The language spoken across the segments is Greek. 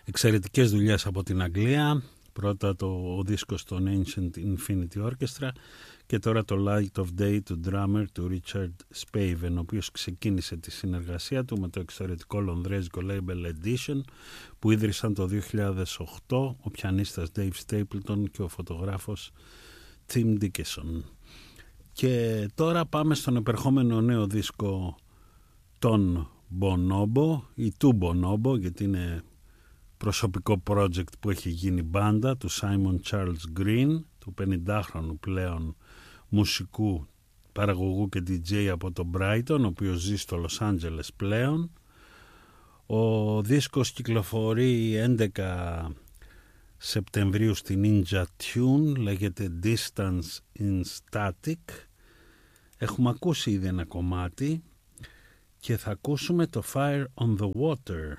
Εξαιρετικές δουλειές από την Αγγλία. Πρώτα ο δίσκος των Ancient Infinity Orchestra και τώρα το Light of Day του drummer του Richard Spaven, ο οποίος ξεκίνησε τη συνεργασία του με το εξαιρετικό λονδρέζικο label Edition που ίδρυσαν το 2008 ο πιανίστας Dave Stapleton και ο φωτογράφος Tim Dickinson. Και τώρα πάμε στον επερχόμενο νέο δίσκο των Bonobo ή του Bonobo, γιατί είναι προσωπικό project που έχει γίνει μπάντα του Simon Charles Green, του 50χρονου πλέον μουσικού, παραγωγού και DJ από το Brighton, ο οποίος ζει στο Λος Άντζελες πλέον. Ο δίσκος κυκλοφορεί 11 Σεπτεμβρίου στη Ninja Tune, λέγεται Distance in Static. Έχουμε ακούσει ήδη ένα κομμάτι και θα ακούσουμε το Fire on the Water,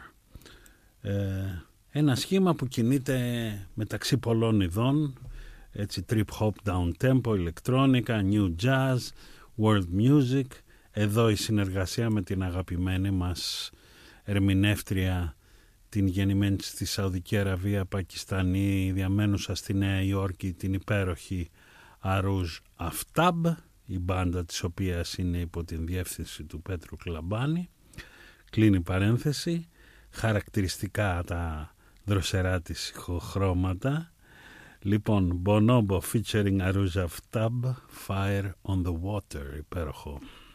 ένα σχήμα που κινείται μεταξύ πολλών ειδών, έτσι trip hop, down tempo, ηλεκτρόνικα, new jazz, world music. Εδώ η συνεργασία με την αγαπημένη μας ερμηνεύτρια, την γεννημένη στη Σαουδική Αραβία, Πακιστανή, διαμένουσα στη Νέα Υόρκη, την υπέροχη Aruz Aftab, η μπάντα της οποίας είναι υπό την διεύθυνση του Πέτρου Κλαμπάνη. Κλείνει παρένθεση. Χαρακτηριστικά τα δροσερά της ηχοχρώματα. Λοιπόν, Bonobo featuring Aruz Aftab, Fire on the Water, υπέροχο.